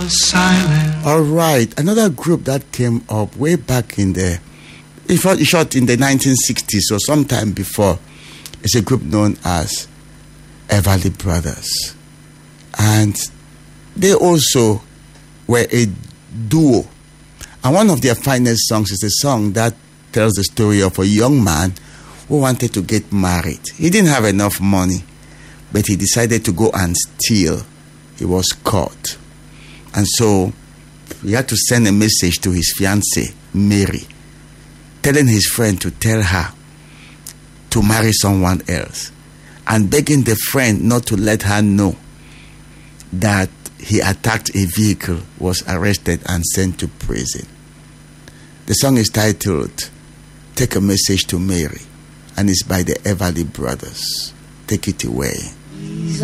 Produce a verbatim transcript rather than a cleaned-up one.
Silent. All right, another group that came up way back in the, in short, in the nineteen sixties or sometime before, is a group known as Everly Brothers. And they also were a duo. And one of their finest songs is a song that tells the story of a young man who wanted to get married. He didn't have enough money, but he decided to go and steal. He was caught. And so he had to send a message to his fiancée, Mary, telling his friend to tell her to marry someone else, and begging the friend not to let her know that he attacked a vehicle, was arrested and sent to prison. The song is titled Take a Message to Mary, and it's by the Everly Brothers. Take it away.